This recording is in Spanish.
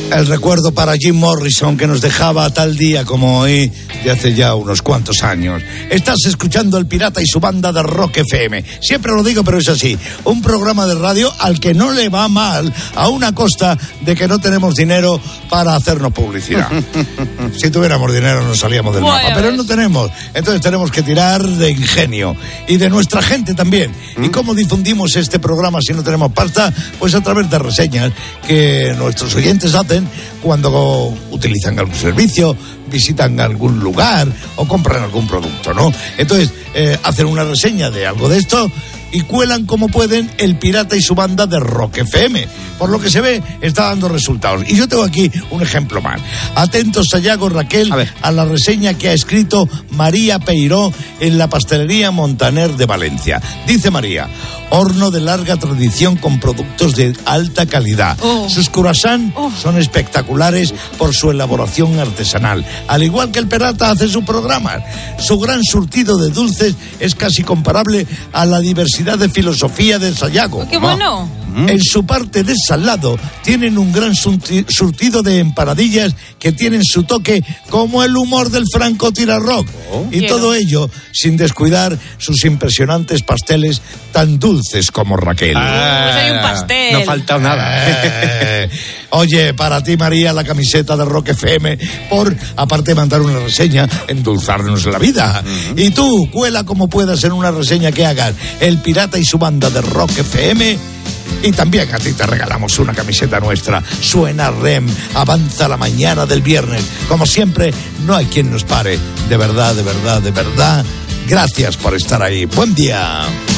El recuerdo para Jim Morrison, que nos dejaba tal día como hoy, de hace ya unos cuantos años. Estás escuchando El Pirata y su banda de Rock FM. Siempre lo digo, pero es así. Un programa de radio al que no le va mal, a una costa de que no tenemos dinero para hacernos publicidad. Si tuviéramos dinero nos salíamos del mapa, pero no tenemos. Entonces tenemos que tirar de ingenio y de nuestra gente también. ¿Y cómo difundimos este programa si no tenemos pasta? Pues a través de reseñas que nuestros oyentes hacen cuando utilizan algún servicio, visitan algún lugar o compran algún producto, ¿no? Entonces, hacen una reseña de algo de esto y cuelan como pueden El Pirata y su banda de Rock FM. Por lo que se ve, está dando resultados. Y yo tengo aquí un ejemplo más. Atentos, Sayago, Raquel, a la reseña que ha escrito María Peiró en la pastelería Montaner de Valencia. Dice María: horno de larga tradición con productos de alta calidad. Sus croissants son espectaculares por su elaboración artesanal. Al igual que El Pirata hace su programa. Su gran surtido de dulces es casi comparable a la diversidad de filosofía de Sayago. ¡Qué bueno! En su parte de salado tienen un gran surtido de empanadillas que tienen su toque como el humor del Franco Tirarrock. Y todo ello sin descuidar sus impresionantes pasteles tan dulces como Raquel. Pues hay un pastel. No falta nada. Oye, para ti, María, la camiseta de Rock FM por, aparte de mandar una reseña, endulzarnos la vida. Y tú, cuela como puedas en una reseña que hagas El Pirata y su banda de Rock FM. Y también a ti te regalamos una camiseta nuestra. Suena REM, avanza la mañana del viernes. Como siempre, no hay quien nos pare. De verdad, de verdad, de verdad. Gracias por estar ahí. Buen día.